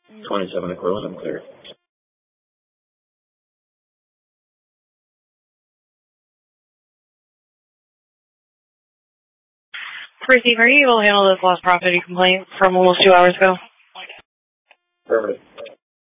27 to close, I'm clear. Receive, are you able to handle this lost property complaint from almost 2 hours ago? Affirmative.